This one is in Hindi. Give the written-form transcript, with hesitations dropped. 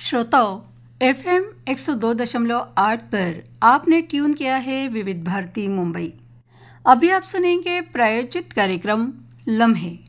श्रोताओं, एफएम 102.8 पर आपने ट्यून किया है विविध भारती मुंबई। अभी आप सुनेंगे प्रायोजित कार्यक्रम लम्हे।